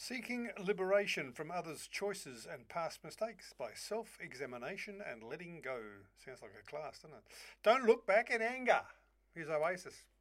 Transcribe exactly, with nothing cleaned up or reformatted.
Seeking liberation from others' choices and past mistakes by self-examination and letting go. Sounds like a class, doesn't it? Don't look back in anger. Here's Oasis.